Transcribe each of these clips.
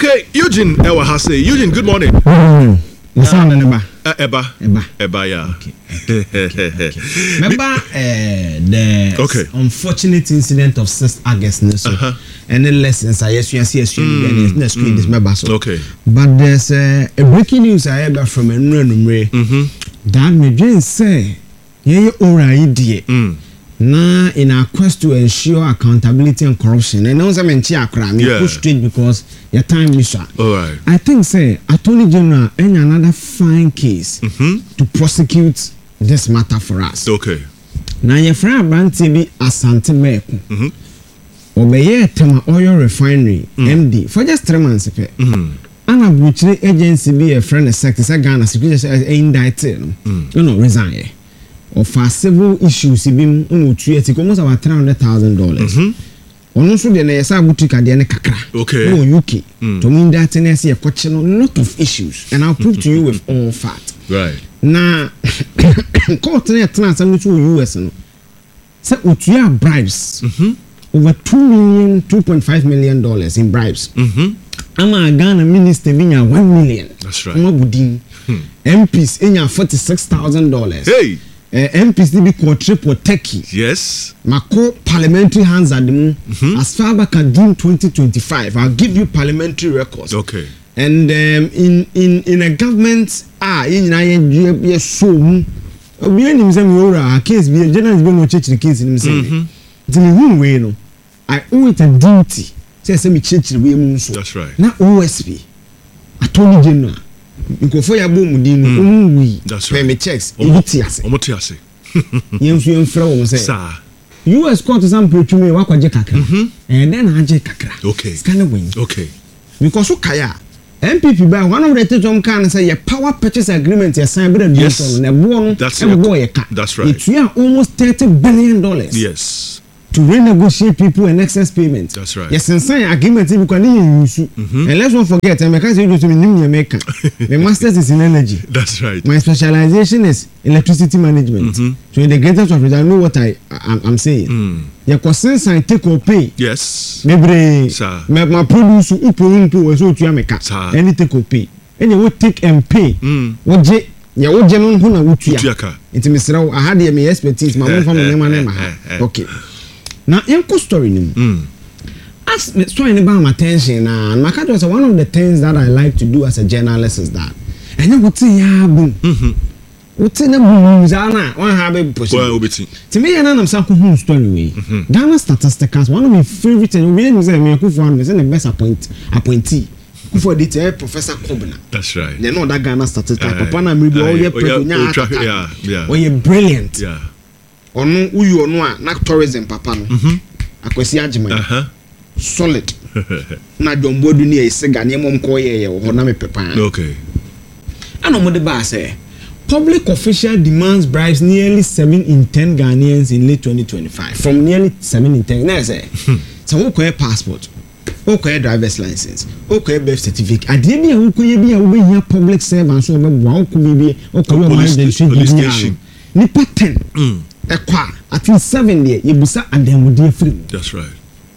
Okay, Eugene Ewa Hase. Eugene, good morning. Eba, yeah. Okay. Remember the unfortunate incident of 6th August, and the lessons I see the screen is member. Okay. But there's a breaking news I heard from a number that me say, yeah, alright, na in our quest to ensure accountability and corruption, and also mention crime, you push straight because your time is short. All right. I think, say, Attorney General, any another fine case to prosecute this matter for us. Okay. Now, your friend Banti be Asante Meko. Obeye Tema Oil Refinery, MD, for just 3 months. And a butchery agency be a friend of sector, Ghana, secretary indicted, resign. Or for civil issues, he been almost about $300,000. Also, the Nessa boutique at the Kakra. Okay. No UK. To mean that in a question a lot of issues, and I'll prove to you with all facts. Right. Now, court transfer to US. So, we have bribes. Over $2.5 million in bribes. I'm a Ghana minister being $1 million. That's right. MPs in $46,000. Hey. MPs be called triple Turkey. Yes. Mako parliamentary hands at the moon. As far back as June 2025, I'll give you parliamentary records. Okay. And in a government, so we are case be a general no church the case in himself. It's in a way, no. I owe it a duty. Say me church we so. That's right. Now OSP, Attorney General. That's right. Pay me checks. Omotiase. US court is unprepared me wakwa je kakra. And then I je kakra. Okay. Scan win. Okay. Because Kaya MPP by one of the things can say your power purchase agreement you sign with the That's right. It's almost $30 billion. Yes. To renegotiate people and excess payments. That's right. Yes, and sign agreement you can use. And let's not forget, I'm a American. My master's is in energy. That's right. My specialization is electricity management. So in the greatest of it, I know what I'm saying. Your concerns I take or pay. Yes. Maybe my produce so to America. Any take or pay. And you would take and pay. What what general would you? It's Mr. I had the expertise. My own family. Okay. Now, your story, as me trying to my attention, and my cat was one of the things that I like to do as a journalist is that, and you would say, yeah, boom. What's in the boom? Zana, one have a possible. To me, and I'm saying, story. Ghana statistics, one of my favorite, and we are saying, the best appointee. For the Professor Kobna. That's right. They know that Ghana statistics. Papa na maybe all your yeah. When you're brilliant. Yeah. Ono uyu ono na tourism papa no. Akwesi agyeman. Solid. Na Jombodu ni esega na emom ko ye ho na me pepa. Okay. Ano mo de ba say public official demands bribes nearly 7 in 10 Ghanaians in late 2025. From nearly 7 in 10. Na say. So who ko passport? Okay, driver's license. Okay, birth certificate. Ade bia wo koye bia wo behia public servant so be wo ko bia police station. Ni pattern. At least 7 years, you busa and then would free. That's right.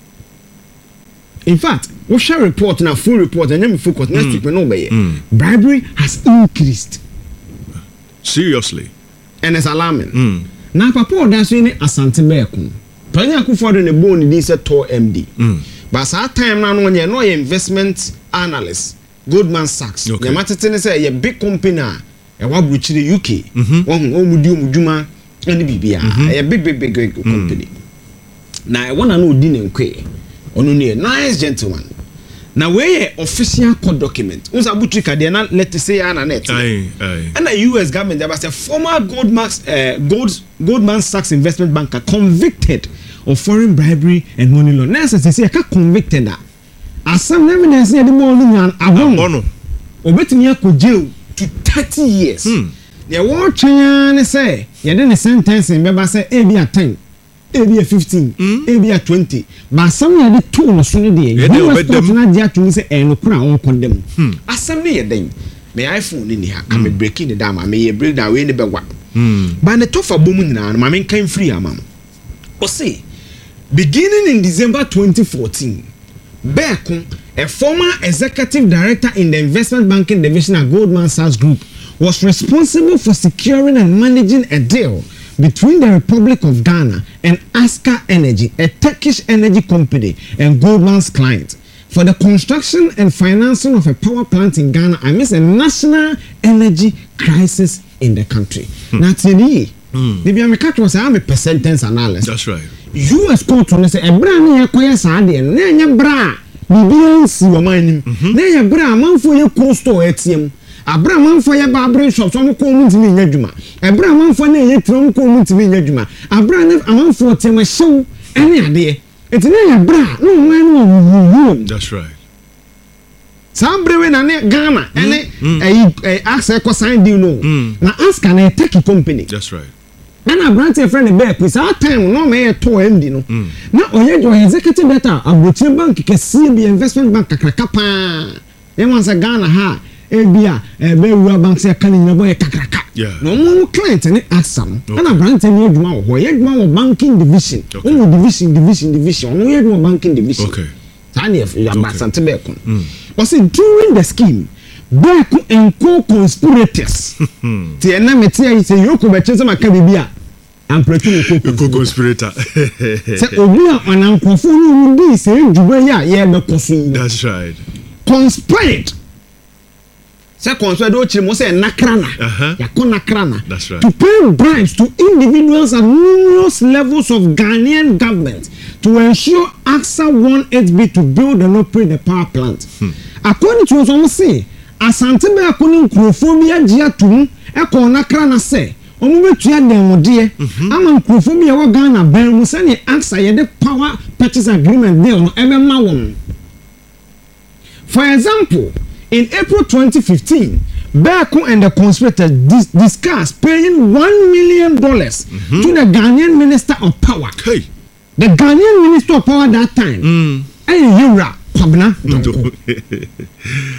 In fact, we shall report now, full report, and then we focus next week. Bribery has increased. Seriously. And it's alarming. Now, Papa, that's when Asante Meko. President Akufo-Addo ne bone this a tour MD. But at time now, when you're no investment analyst, Goldman Sachs, the matter say a big company, a wabuchi the UK, one muduma. And a big company. Now I want to know Dean Kwe. Only nice gentleman. Now where official court document? Unsa butrika they not let say ana net. And the US government there was a former Goldman Sachs investment banker convicted of foreign bribery and money laundering. Now say I can't convicted that. As some evidence say the money and abono. Obetimi akọ jail to 30 years. The word change say, you didn't sentence in Beba say, A be a 10, A be a 15, A be a 20. But some of the 2 on Sunday, you must not dare to say, and no crown condemn. As some day, then, may iPhone in here, come breaking the dam, I may break down in the bag. But the tougher booming now, my man came free, ma'am. Or say, beginning in December 2014, Beckon a former executive director in the investment banking division at Goldman Sachs Group, was responsible for securing and managing a deal between the Republic of Ghana and Asker Energy, a Turkish energy company, and Goldman's client for the construction and financing of a power plant in Ghana amidst a national energy crisis in the country. Now, today, maybe I'm a catch was a percentage analysis. That's right. US court on say a brand new acquire Sadi and then bra. Bibian si wa man na ya bra manfo ye cold store ATM abra manfo ye barbering shop so ko mu ntimi nya dwuma abra manfo na ye trom ko mu ntimi nya dwuma abra na manfo tem hyew ene ade enti na ya bra no man no. That's right. Sambre we na ne Ghana ene access ko sign deal no na Asker na Turkey company. That's right. Na branch a friend back with our time no me to MD no na oye jo executive director Abrochire bank ke CB investment bank kakraka pa e wan say Ghana ha e bia e be wura bank say kan nyina boy kakraka no mo client ni Aksam na branch ni adwuma wo ye adwuma wo banking division o division no ye adwuma banking division okay tani ya basante be ko was it during the scheme back and co-conspirators ti ena meti ayi say yoko be chese maka bibia ampretu co-conspirator say obi a onankofo no bi say djuba ya ye be koso. That's right. Conspired say conspired do chire mo say nakrana yakona krana. That's right. To pay bribes to individuals at numerous levels of Ghanaian government to ensure AXA won HB to build and operate the power plant. According to what I'm saying, asante be akoni nkrofo bi agye atum e ko nakra na se omo betua den wode ama nkrofo bi e wo Ghana ban mu se ne AXA ye the power purchase agreement deal no e be ma won. For example, in April 2015, Beako and the conspirators discussed paying $1 million to the Ghanaian Minister of Power. Hey. The Ghanaian Minister of Power that time, Yura Kwabena.